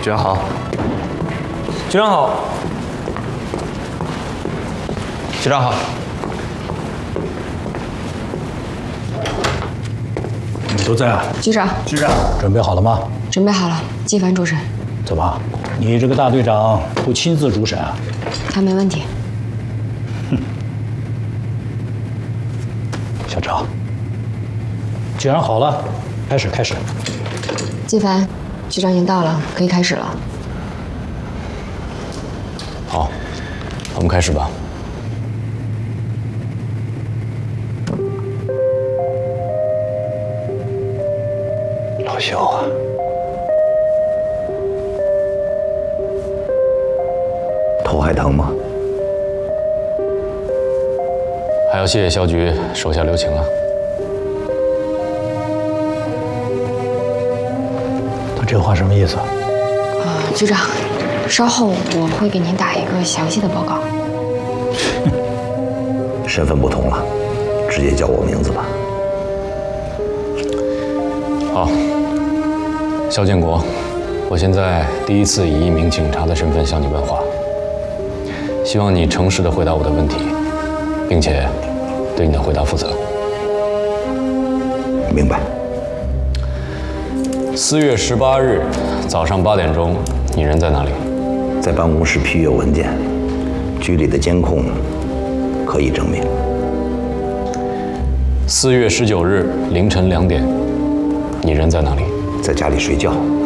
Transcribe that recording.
局长好。 局长好。 局长好。 你们都在啊？ 局长， 准备好了吗？ 准备好了，纪凡主审。 怎么，你这个大队长不亲自主审啊？ 他没问题。 小赵，既然好了，开始。 纪凡，局长已经到了，可以开始了。 好，我们开始吧。 老肖啊， 头还疼吗？ 还要谢谢肖局手下留情啊。 他这话什么意思？ 局长，稍后我会给您打一个详细的报告。 身份不同了，直接叫我名字吧。 好，肖建国，我现在第一次以一名警察的身份向你问话，希望你诚实地回答我的问题，并且对你的回答负责。 明白。 4月18日早上8点钟，你人在哪里？ 在办公室批阅文件，局里的监控可以证明。 4月19日凌晨2点，你人在哪里？ 在家里睡觉。